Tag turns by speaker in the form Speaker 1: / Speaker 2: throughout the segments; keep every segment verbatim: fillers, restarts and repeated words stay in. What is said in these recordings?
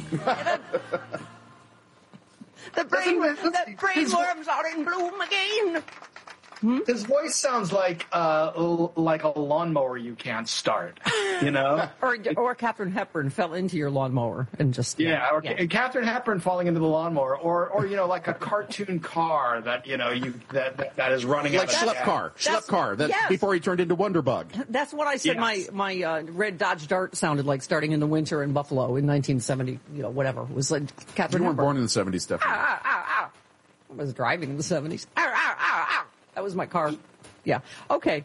Speaker 1: The brain, the brain worms are in bloom again.
Speaker 2: Hmm? His voice sounds like uh, like a lawnmower you can't start, you know?
Speaker 1: or or Katharine Hepburn fell into your lawnmower and just...
Speaker 2: Yeah, or
Speaker 1: yeah.
Speaker 2: Katharine Hepburn falling into the lawnmower, or, or you know, like a cartoon car that, you know, you that that, that is running
Speaker 3: like
Speaker 2: out of...
Speaker 3: Like Schlepp car, Schlepp car, that's
Speaker 1: yes.
Speaker 3: before he turned into Wonderbug.
Speaker 1: That's what I said
Speaker 2: yes.
Speaker 1: my, my uh, red Dodge Dart sounded like starting in the winter in Buffalo in nineteen seventy, you know, whatever. It was like Katharine
Speaker 3: You weren't
Speaker 1: Hepburn.
Speaker 3: born in the seventies, Stephanie.
Speaker 1: Ow, ow, ow, ow. I was driving in the seventies. Ow, ow, ow, ow. That was my car. Yeah. Okay.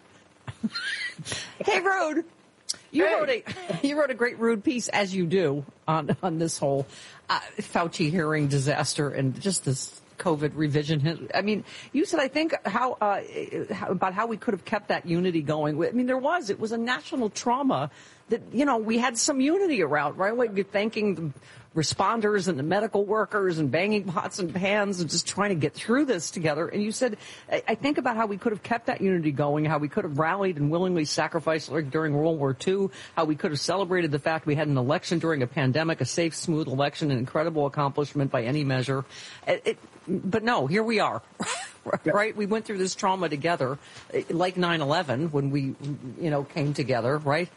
Speaker 1: Hey, Rude. You
Speaker 2: hey.
Speaker 1: wrote a you wrote a great Rude piece, as you do, on on this whole uh, Fauci hearing disaster and just this COVID revision. I mean, you said, I think, how, uh, how about how we could have kept that unity going. I mean, there was. It was a national trauma that, you know, we had some unity around, right? Like, you're thanking the responders and the medical workers and banging pots and pans and just trying to get through this together. And you said, I think about how we could have kept that unity going, how we could have rallied and willingly sacrificed like during World War Two, how we could have celebrated the fact we had an election during a pandemic, a safe, smooth election, an incredible accomplishment by any measure. It, it, but no, here we are. Right? We went through this trauma together, like nine eleven when we, you know, came together, right?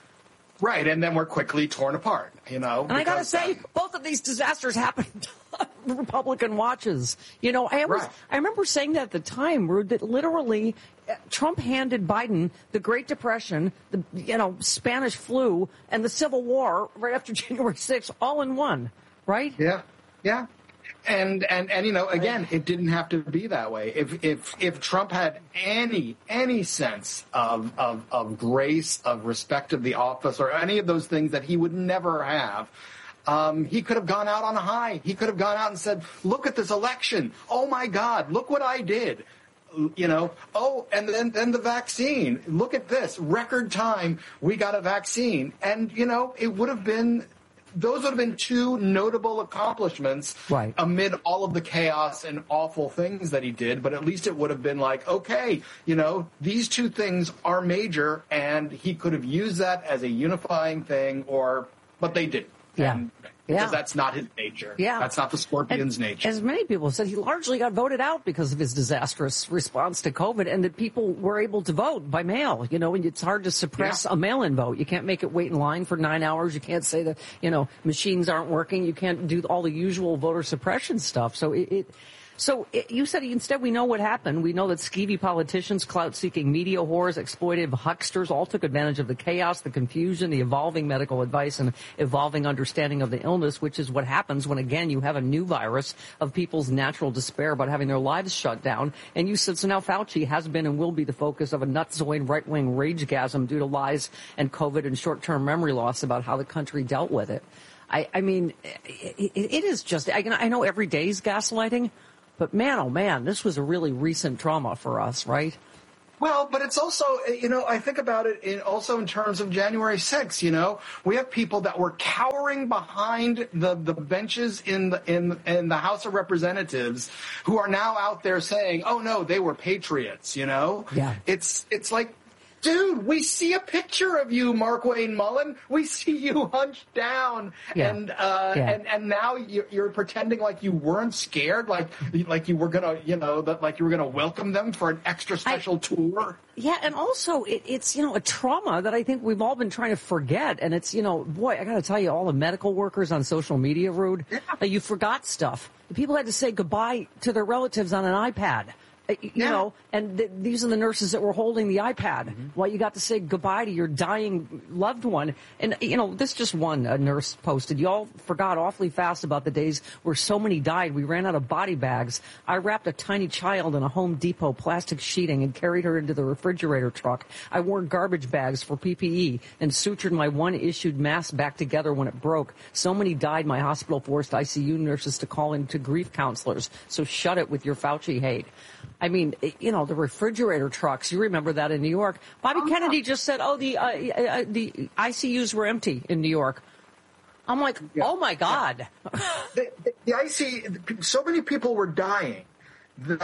Speaker 2: Right, and then we're quickly torn apart, you know.
Speaker 1: And I got to say,
Speaker 2: uh,
Speaker 1: both of these disasters happened on Republican watches. You know, I was,
Speaker 2: right.
Speaker 1: I remember saying that at the time, Rude, that literally uh, Trump handed Biden the Great Depression, the, you know, Spanish flu, and the Civil War right after January sixth, all in one, right?
Speaker 2: Yeah, yeah. And, and, and, you know, again, it didn't have to be that way. If, if, if Trump had any, any sense of, of, of grace, of respect of the office, or any of those things that he would never have, um, he could have gone out on a high. He could have gone out and said, look at this election. Oh my God, look what I did. You know, oh, and then, then the vaccine. Look at this. Record time, we got a vaccine. And, you know, it would have been... Those would have been two notable accomplishments
Speaker 1: right.
Speaker 2: amid all of the chaos and awful things that he did. But at least it would have been like, okay, you know, these two things are major, and he could have used that as a unifying thing, or, but they didn't.
Speaker 1: Yeah.
Speaker 2: And, because
Speaker 1: yeah.
Speaker 2: that's not his nature.
Speaker 1: Yeah.
Speaker 2: That's not the Scorpion's
Speaker 1: and,
Speaker 2: nature.
Speaker 1: As many people said, he largely got voted out because of his disastrous response to COVID, and that people were able to vote by mail. You know, and it's hard to suppress yeah. a mail-in vote. You can't make it wait in line for nine hours. You can't say that, you know, machines aren't working. You can't do all the usual voter suppression stuff. So it... it So it, you said instead we know what happened. We know that skeevy politicians, clout-seeking media whores, exploitive hucksters all took advantage of the chaos, the confusion, the evolving medical advice, and evolving understanding of the illness, which is what happens when, again, you have a new virus of people's natural despair about having their lives shut down. And you said, so now Fauci has been and will be the focus of a nutzoid right-wing ragegasm due to lies and COVID and short-term memory loss about how the country dealt with it. I, I mean, it, it is just, I, I know every day is gaslighting, but man, oh man, this was a really recent trauma for us, right?
Speaker 2: Well, but it's also, you know, I think about it in, also in terms of January sixth, you know. We have people that were cowering behind the, the benches in the, in, in the House of Representatives who are now out there saying, oh no, they were patriots, you know.
Speaker 1: Yeah.
Speaker 2: It's, it's like, dude, we see a picture of you, Mark Wayne Mullen. We see you hunched down,
Speaker 1: yeah.
Speaker 2: and uh,
Speaker 1: yeah.
Speaker 2: and and now you're, you're pretending like you weren't scared, like like you were gonna, you know, that like you were gonna welcome them for an extra special I, tour.
Speaker 1: Yeah, and also it, it's, you know, a trauma that I think we've all been trying to forget, and it's, you know, boy, I got to tell you, all the medical workers on social media, Rude,
Speaker 2: yeah.
Speaker 1: uh, you forgot stuff. People had to say goodbye to their relatives on an iPad. You
Speaker 2: yeah.
Speaker 1: know, and th- these are the nurses that were holding the iPad mm-hmm. while you got to say goodbye to your dying loved one. And, you know, this just one, a nurse posted, y'all forgot awfully fast about the days where so many died. We ran out of body bags. I wrapped a tiny child in a Home Depot plastic sheeting and carried her into the refrigerator truck. I wore garbage bags for P P E and sutured my one issued mask back together when it broke. So many died, my hospital forced I C U nurses to call in to grief counselors. So shut it with your Fauci hate. I mean, you know, the refrigerator trucks, you remember that in New York. Bobby oh, Kennedy yeah. just said, oh, the uh, uh, the I C Us were empty in New York. I'm like, yeah. oh, my God.
Speaker 2: Yeah. the, the, the I C U, so many people were dying that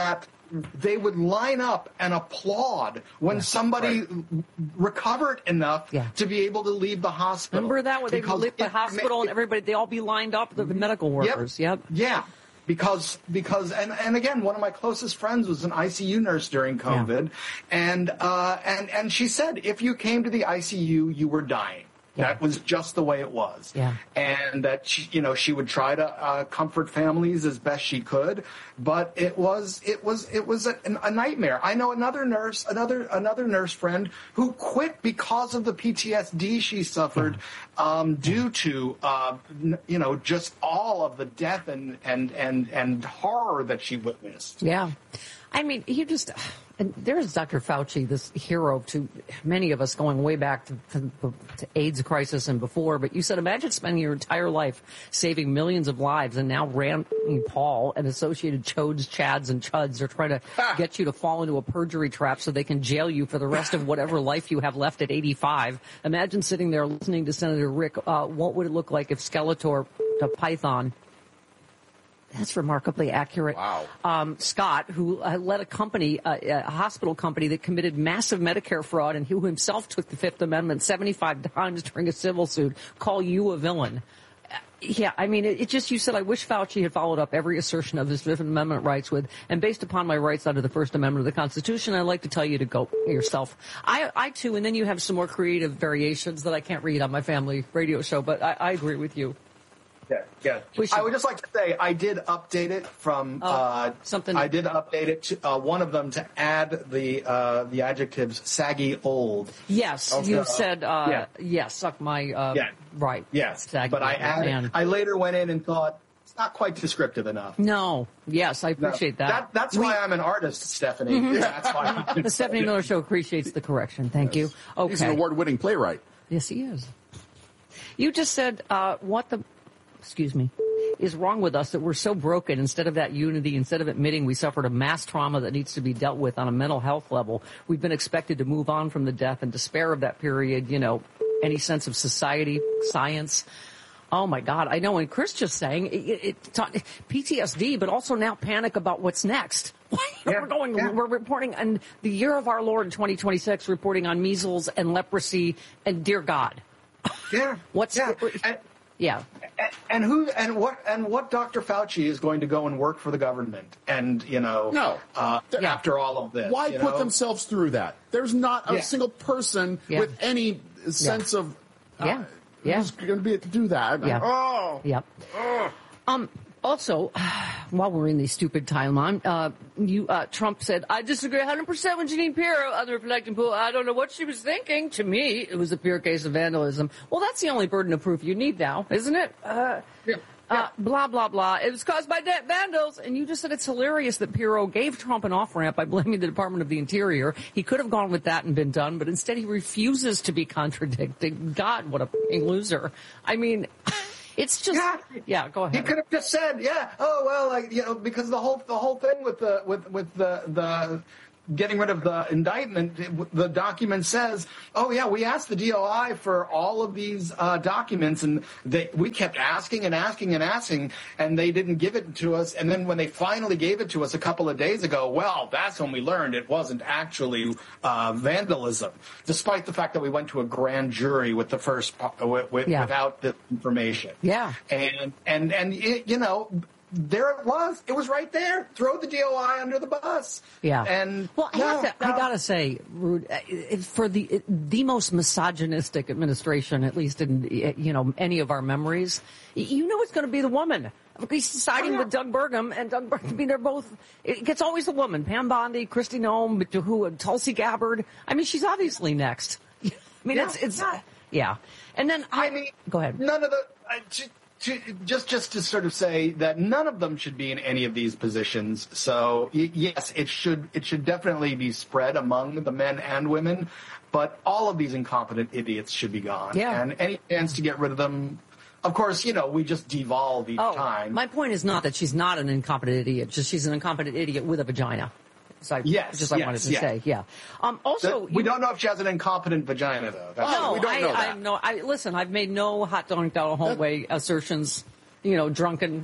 Speaker 2: they would line up and applaud when yeah, somebody right. recovered enough yeah. to be able to leave the hospital.
Speaker 1: Remember that when they would leave the hospital it, and everybody, they all be lined up, the medical workers. Yep.
Speaker 2: yep. Yeah. Because, because, and, and again, one of my closest friends was an I C U nurse during COVID, yeah. and, uh, and, and she said, if you came to the I C U, you were dying. Yeah. That was just the way it was.
Speaker 1: Yeah.
Speaker 2: And that, she, you know, she would try to uh, comfort families as best she could, but it was, it was, it was a, a nightmare. I know another nurse, another, another nurse friend who quit because of the P T S D she suffered, yeah. um, due to, uh, you know, just all of the death and, and, and, and horror that she witnessed.
Speaker 1: Yeah. I mean, you just, and there's Doctor Fauci, this hero to many of us going way back to, to the to AIDS crisis and before. But you said, imagine spending your entire life saving millions of lives, and now Rand Paul and associated chodes, chads, and chuds are trying to ah. get you to fall into a perjury trap so they can jail you for the rest of whatever life you have left at eighty-five. Imagine sitting there listening to Senator Rick. Uh, what would it look like if Skeletor, the Python, that's remarkably accurate.
Speaker 3: Wow.
Speaker 1: Um, Scott, who uh, led a company, uh, a hospital company that committed massive Medicare fraud and who himself took the Fifth Amendment seventy-five times during a civil suit, call you a villain. Uh, yeah, I mean, it, it just, you said, I wish Fauci had followed up every assertion of his Fifth Amendment rights with, and based upon my rights under the First Amendment of the Constitution, I'd like to tell you to go yourself. I, I too, and then you have some more creative variations that I can't read on my family radio show, but I, I agree with you.
Speaker 2: Yeah, yeah. Should, I would just like to say I did update it from
Speaker 1: oh,
Speaker 2: uh,
Speaker 1: something.
Speaker 2: I did update it to uh, one of them to add the uh, the adjectives saggy old.
Speaker 1: Yes,
Speaker 2: okay.
Speaker 1: you said uh,
Speaker 2: yeah.
Speaker 1: yes. Suck my uh,
Speaker 2: yeah.
Speaker 1: right.
Speaker 2: Yes,
Speaker 1: saggy
Speaker 2: but I added.
Speaker 1: Man.
Speaker 2: I later went in and thought it's not quite descriptive enough.
Speaker 1: No. Yes, I appreciate
Speaker 2: no,
Speaker 1: that.
Speaker 2: that. That's
Speaker 1: we,
Speaker 2: why I'm an artist, Stephanie.
Speaker 1: Mm-hmm.
Speaker 2: Yeah, that's why.
Speaker 1: The Stephanie Miller Show appreciates the correction. Thank
Speaker 3: yes.
Speaker 1: you. Okay.
Speaker 3: He's an award-winning playwright.
Speaker 1: Yes, he is. You just said uh, what the. Excuse me. Is wrong with us that we're so broken. Instead of that unity, instead of admitting we suffered a mass trauma that needs to be dealt with on a mental health level, we've been expected to move on from the death and despair of that period, you know, any sense of society, science. Oh my God. I know. And Chris just saying it, it, it P T S D, but also now panic about what's next.
Speaker 2: Yeah,
Speaker 1: we're going,
Speaker 2: yeah.
Speaker 1: we're reporting on the year of our Lord twenty twenty-six, reporting on measles and leprosy and dear God.
Speaker 2: Yeah.
Speaker 1: What's,
Speaker 2: yeah. And,
Speaker 1: yeah.
Speaker 2: And who and what and what Doctor Fauci is going to go and work for the government and you know
Speaker 3: no
Speaker 2: uh,
Speaker 3: yeah.
Speaker 2: after all of this?
Speaker 3: Why
Speaker 2: you
Speaker 3: put
Speaker 2: know?
Speaker 3: themselves through that? There's not a
Speaker 2: yeah.
Speaker 3: single person
Speaker 1: yeah.
Speaker 3: with any sense
Speaker 1: yeah.
Speaker 3: of
Speaker 1: uh, yeah yeah
Speaker 3: who's going to be able to do that.
Speaker 1: Yeah.
Speaker 3: Oh.
Speaker 1: Yep.
Speaker 3: Oh.
Speaker 1: Um. Also, while we're in the stupid timeline, uh, you, uh, Trump said, I disagree one hundred percent with Jeanine Pirro on the reflecting pool. I don't know what she was thinking. To me, it was a pure case of vandalism. Well, that's the only burden of proof you need now, isn't it? Uh,
Speaker 2: yeah.
Speaker 1: Uh, blah, blah, blah. It was caused by de- vandals. And you just said it's hilarious that Pirro gave Trump an off-ramp by blaming the Department of the Interior. He could have gone with that and been done, but instead he refuses to be contradicted. God, what a fucking loser. I mean... It's just, yeah. yeah, go ahead.
Speaker 2: He could have just said, yeah, oh, well, like, you know, because the whole, the whole thing with the, with, with the, the, getting rid of the indictment, the document says, oh, yeah, we asked the D O I for all of these uh, documents, and they, we kept asking and asking and asking, and they didn't give it to us. And then when they finally gave it to us a couple of days ago, well, that's when we learned it wasn't actually uh, vandalism, despite the fact that we went to a grand jury with the first, with, with,
Speaker 1: yeah.
Speaker 2: without the information.
Speaker 1: Yeah.
Speaker 2: And, and, and it, you know, there it was. It was right there. Throw the D O I under the bus.
Speaker 1: Yeah.
Speaker 2: And
Speaker 1: well, I,
Speaker 2: no,
Speaker 1: have to,
Speaker 2: no.
Speaker 1: I gotta say, Rude, for the the most misogynistic administration, at least in you know any of our memories, you know it's going to be the woman. He's siding oh, yeah. with Doug Burgum, and Doug Burgum. I mean, they're both. It gets always the woman. Pam Bondi, Kristi Noem, who, Tulsi Gabbard. I mean, she's obviously next. I mean, yeah. it's it's yeah. yeah. And then I,
Speaker 2: I mean,
Speaker 1: go ahead.
Speaker 2: None of the. I, To, just, just to sort of say that none of them should be in any of these positions. So y- yes, it should, it should definitely be spread among the men and women, but all of these incompetent idiots should be gone.
Speaker 1: Yeah.
Speaker 2: And any chance to get rid of them, of course, you know, we just devolve each
Speaker 1: oh,
Speaker 2: time.
Speaker 1: My point is not that she's not an incompetent idiot, just she's an incompetent idiot with a vagina. So I,
Speaker 2: yes,
Speaker 1: just I
Speaker 2: yes,
Speaker 1: wanted to
Speaker 2: yes.
Speaker 1: say, yeah. Um, also,
Speaker 2: that, we you, don't know if she has an incompetent vagina, though. That's
Speaker 1: no,
Speaker 3: we don't
Speaker 1: I,
Speaker 3: know that.
Speaker 1: I, no, I listen. I've made no hot dog down a hallway assertions. You know, drunken.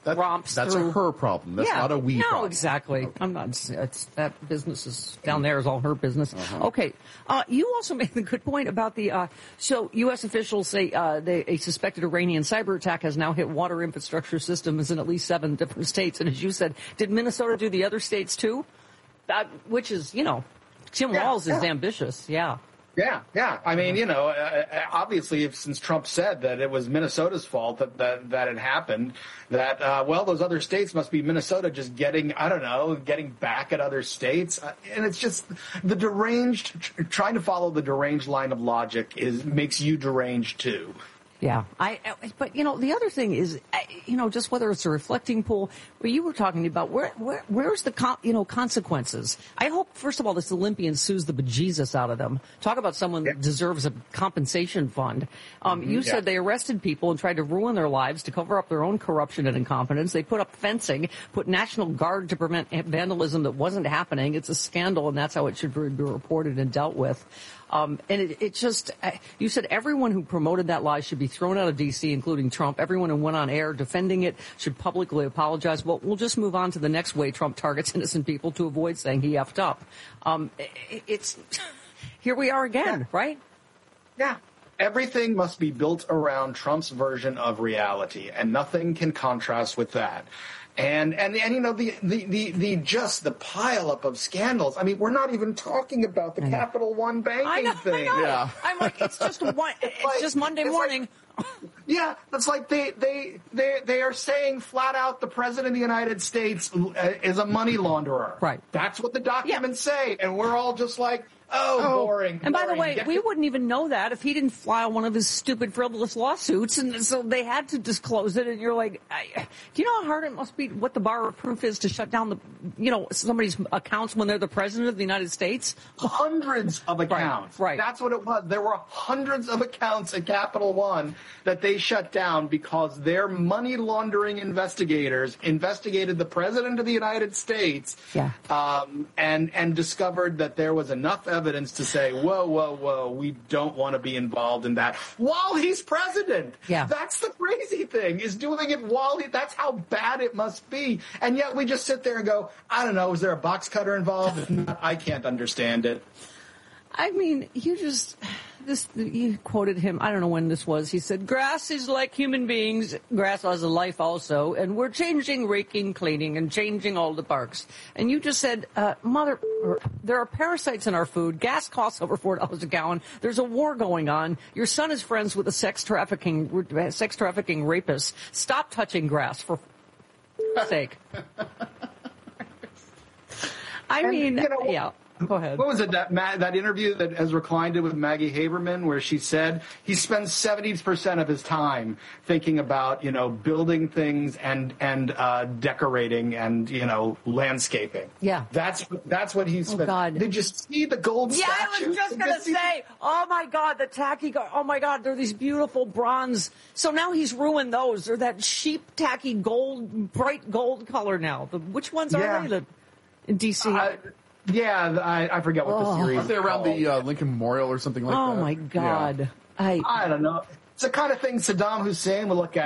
Speaker 3: that,
Speaker 1: romps
Speaker 3: that's
Speaker 1: through.
Speaker 3: a her problem. That's
Speaker 1: yeah.
Speaker 3: not a we
Speaker 1: no,
Speaker 3: problem.
Speaker 1: exactly.
Speaker 3: Okay.
Speaker 1: I'm not. It's that business is down there is all her business.
Speaker 3: Uh-huh.
Speaker 1: Okay. Uh, you also made a good point about the. Uh, so U S officials say uh, they, a suspected Iranian cyber attack has now hit water infrastructure systems in at least seven different states. And as you said, did Minnesota do the other states too? Uh, which is, you know, Tim
Speaker 2: Yeah,
Speaker 1: Walz is
Speaker 2: yeah.
Speaker 1: ambitious. Yeah.
Speaker 2: Yeah, yeah. I mean, you know, uh, obviously, if, since Trump said that it was Minnesota's fault that that, that it happened, that, uh, well, those other states must be Minnesota just getting, I don't know, getting back at other states. Uh, and it's just the deranged, tr- trying to follow the deranged line of logic is makes you deranged, too.
Speaker 1: Yeah, I. But you know, the other thing is, you know, just whether it's a reflecting pool, where you were talking about, where, where, where's the, con, you know, consequences? I hope, first of all, this Olympian sues the bejesus out of them. Talk about someone
Speaker 2: Yeah.
Speaker 1: that deserves a compensation fund. Um,
Speaker 2: Mm-hmm,
Speaker 1: you
Speaker 2: yeah.
Speaker 1: said they arrested people and tried to ruin their lives to cover up their own corruption and incompetence. They put up fencing, put National Guard to prevent vandalism that wasn't happening. It's a scandal, and that's how it should be reported and dealt with. Um, and it, it just, you said everyone who promoted that lie should be thrown out of D C, including Trump. Everyone who went on air defending it should publicly apologize. Well, we'll just move on to the next way Trump targets innocent people to avoid saying he effed up. Um, it, it's, here we are again,
Speaker 2: Yeah.
Speaker 1: right?
Speaker 2: Yeah. Everything must be built around Trump's version of reality, and nothing can contrast with that. And, and, and, you know, the, the, the, the, just the pileup of scandals. I mean, we're not even talking about the Capital One banking
Speaker 1: I know,
Speaker 2: thing.
Speaker 1: I know.
Speaker 3: Yeah.
Speaker 1: I'm like, it's just one, it's
Speaker 2: like-
Speaker 1: just Monday
Speaker 2: it's
Speaker 1: morning.
Speaker 2: like- Yeah, it's like they, they, they, they are saying flat out the president of the United States uh, is a money launderer.
Speaker 1: Right.
Speaker 2: That's what the documents say. And we're all just like, oh, boring.
Speaker 1: And by the
Speaker 2: boring.
Speaker 1: way,
Speaker 2: Get
Speaker 1: we
Speaker 2: to-
Speaker 1: wouldn't even know that if he didn't file one of his stupid frivolous lawsuits, and so they had to disclose it. And you're like, I, do you know how hard it must be? What the bar of proof is to shut down the, you know, somebody's accounts when they're the president of the United States?
Speaker 2: Hundreds of accounts.
Speaker 1: right.
Speaker 2: That's what it was. There were hundreds of accounts at Capital One that they shut down because their money laundering investigators investigated the president of the United States,
Speaker 1: Yeah.
Speaker 2: um, and and discovered that there was enough evidence to say, whoa, whoa, whoa, we don't want to be involved in that while he's president.
Speaker 1: Yeah.
Speaker 2: That's the crazy thing, is doing it while he, that's how bad it must be. And yet we just sit there and go, I don't know, is there a box cutter involved? If not, I can't understand it.
Speaker 1: I mean, you just, this, you quoted him, I don't know when this was, he said, grass is like human beings, grass has a life also, and we're changing, raking, cleaning, and changing all the parks. And you just said, uh, mother, there are parasites in our food, gas costs over four dollars a gallon, there's a war going on, your son is friends with a sex trafficking, sex trafficking rapist, stop touching grass for sake. I
Speaker 2: And,
Speaker 1: mean,
Speaker 2: you know,
Speaker 1: yeah. Go ahead.
Speaker 2: What was it, that Ma- that interview that Ezra Klein did with Maggie Haberman, where she said he spends seventy percent of his time thinking about, you know, building things and and uh, decorating and, you know, landscaping.
Speaker 1: Yeah.
Speaker 2: That's that's what he's spent.
Speaker 1: God.
Speaker 2: Did you see the gold
Speaker 1: Yeah, I
Speaker 2: statues?
Speaker 1: was just
Speaker 2: Did
Speaker 1: going
Speaker 2: you
Speaker 1: to
Speaker 2: see-
Speaker 1: say, oh my God, the tacky, go- oh my God, they're these beautiful bronze. So now he's ruined those. They're that cheap, tacky gold, bright gold color now. The, which ones are
Speaker 2: Yeah.
Speaker 1: they? The, in D C?
Speaker 2: Uh, yeah, I, I forget what
Speaker 1: Oh.
Speaker 2: the series
Speaker 3: Aren't they
Speaker 2: is
Speaker 3: around
Speaker 2: called.
Speaker 3: the uh, Lincoln Memorial or something like
Speaker 1: oh
Speaker 3: that?
Speaker 1: my
Speaker 3: Yeah.
Speaker 1: God. I,
Speaker 2: I don't know. It's the kind of thing Saddam Hussein would look at